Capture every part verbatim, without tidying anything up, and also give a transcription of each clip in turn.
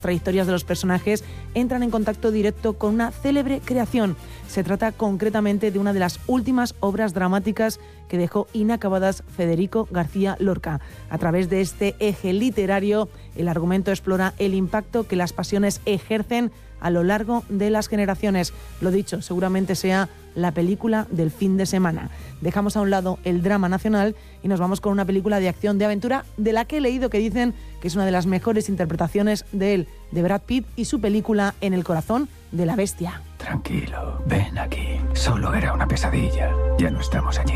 trayectorias de los personajes entran en contacto directo con una célebre creación. Se trata concretamente de una de las últimas obras dramáticas que dejó inacabadas Federico García Lorca. A través de este eje literario, el argumento explora el impacto que las pasiones ejercen a lo largo de las generaciones. Lo dicho, seguramente sea la película del fin de semana. Dejamos a un lado el drama nacional y nos vamos con una película de acción, de aventura, de la que he leído que dicen que es una de las mejores interpretaciones de él, de Brad Pitt, y su película En el corazón de la bestia. Tranquilo, ven aquí. Solo era una pesadilla. Ya no estamos allí.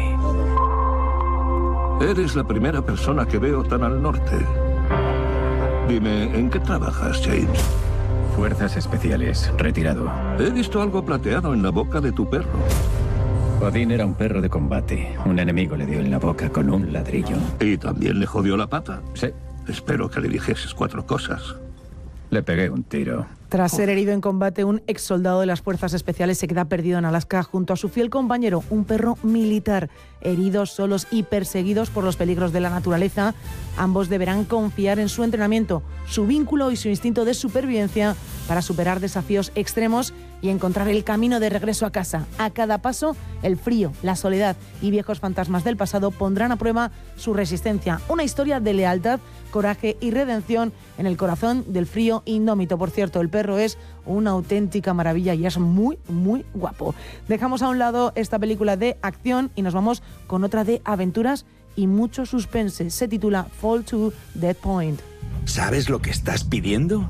Eres la primera persona que veo tan al norte. Dime, ¿en qué trabajas, James? Fuerzas especiales, retirado. He visto algo plateado en la boca de tu perro. Odín era un perro de combate. Un enemigo le dio en la boca con un ladrillo. ¿Y también le jodió la pata? Sí. Espero que le dijeses cuatro cosas. Le pegué un tiro. Tras ser herido en combate, un ex soldado de las Fuerzas Especiales se queda perdido en Alaska junto a su fiel compañero, un perro militar. Heridos, solos y perseguidos por los peligros de la naturaleza, ambos deberán confiar en su entrenamiento, su vínculo y su instinto de supervivencia para superar desafíos extremos y encontrar el camino de regreso a casa. A cada paso, el frío, la soledad y viejos fantasmas del pasado pondrán a prueba su resistencia. Una historia de lealtad, coraje y redención en el corazón del frío indómito. Por cierto, el perro es una auténtica maravilla y es muy, muy guapo. Dejamos a un lado esta película de acción y nos vamos con otra de aventuras y mucho suspense. Se titula Fall to Dead Point. ¿Sabes lo que estás pidiendo?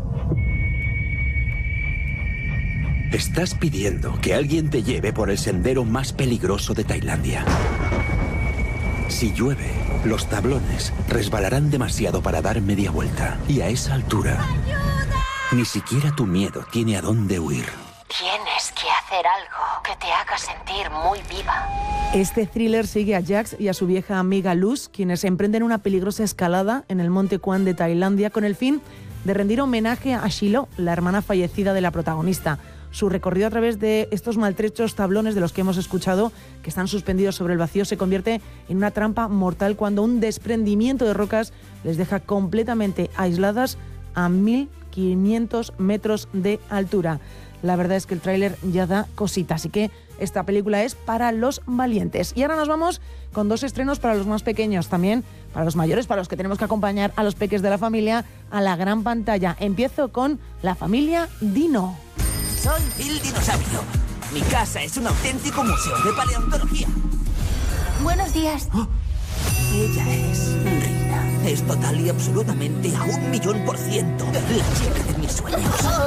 Estás pidiendo que alguien te lleve por el sendero más peligroso de Tailandia. Si llueve, los tablones resbalarán demasiado para dar media vuelta. Y a esa altura, ¡ayuda!, ni siquiera tu miedo tiene a dónde huir. Tienes que hacer algo que te haga sentir muy viva. Este thriller sigue a Jax y a su vieja amiga Luz, quienes emprenden una peligrosa escalada en el monte Kwan de Tailandia con el fin de rendir homenaje a Shilo, la hermana fallecida de la protagonista. Su recorrido a través de estos maltrechos tablones de los que hemos escuchado, que están suspendidos sobre el vacío, se convierte en una trampa mortal cuando un desprendimiento de rocas les deja completamente aisladas a mil quinientos metros de altura. La verdad es que el tráiler ya da cosita, así que esta película es para los valientes. Y ahora nos vamos con dos estrenos para los más pequeños, también para los mayores, para los que tenemos que acompañar a los peques de la familia a la gran pantalla. Empiezo con La familia Dino. Soy Bill Dinosaurio. Mi casa es un auténtico museo de paleontología. Buenos días. Oh, ella es Rina. Es total y absolutamente a un millón por ciento la chica de mis sueños.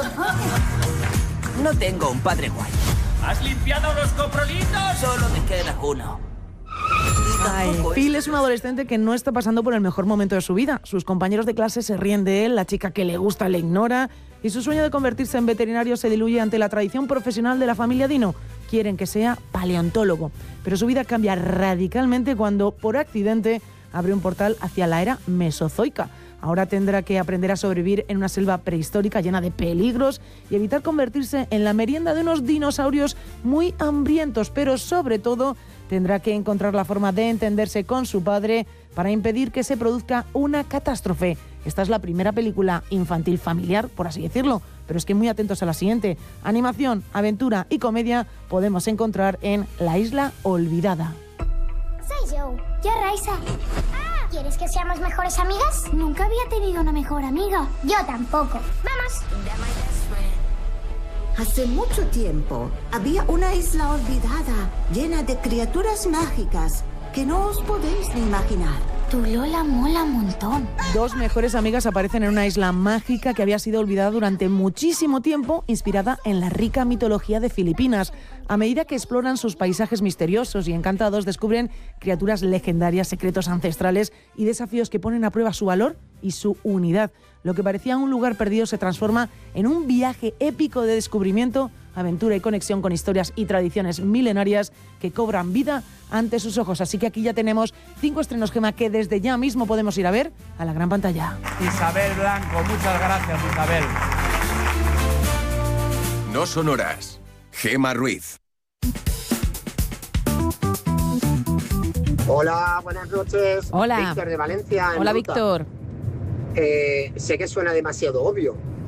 No tengo un padre guay. ¿Has limpiado los coprolitos? Solo me queda uno. Ay, Phil es un adolescente que no está pasando por el mejor momento de su vida. Sus compañeros de clase se ríen de él, la chica que le gusta le ignora y su sueño de convertirse en veterinario se diluye ante la tradición profesional de la familia Dino. Quieren que sea paleontólogo, pero su vida cambia radicalmente cuando, por accidente, abre un portal hacia la era mesozoica. Ahora tendrá que aprender a sobrevivir en una selva prehistórica llena de peligros y evitar convertirse en la merienda de unos dinosaurios muy hambrientos, pero sobre todo tendrá que encontrar la forma de entenderse con su padre para impedir que se produzca una catástrofe. Esta es la primera película infantil familiar, por así decirlo, pero es que muy atentos a la siguiente. Animación, aventura y comedia podemos encontrar en La Isla Olvidada. Soy Joe. Yo Raisa. ¿Quieres que seamos mejores amigas? Nunca había tenido una mejor amiga. Yo tampoco. ¡Vamos! Hace mucho tiempo había una isla olvidada llena de criaturas mágicas que no os podéis ni imaginar. Tu Lola mola un montón. Dos mejores amigas aparecen en una isla mágica que había sido olvidada durante muchísimo tiempo, inspirada en la rica mitología de Filipinas. A medida que exploran sus paisajes misteriosos y encantados, descubren criaturas legendarias, secretos ancestrales y desafíos que ponen a prueba su valor y su unidad. Lo que parecía un lugar perdido se transforma en un viaje épico de descubrimiento, aventura y conexión con historias y tradiciones milenarias que cobran vida ante sus ojos. Así que aquí ya tenemos cinco estrenos, Gemma, que desde ya mismo podemos ir a ver a la gran pantalla. Isabel Blanco, muchas gracias, Isabel. No son horas. Gemma Ruiz. Hola, buenas noches. Hola. Víctor de Valencia. Hola, Víctor. Eh, sé que suena demasiado obvio,